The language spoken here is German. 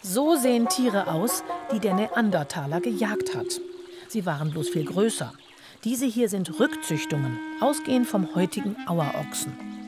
So sehen Tiere aus, die der Neandertaler gejagt hat. Sie waren bloß viel größer. Diese hier sind Rückzüchtungen, ausgehend vom heutigen Auerochsen.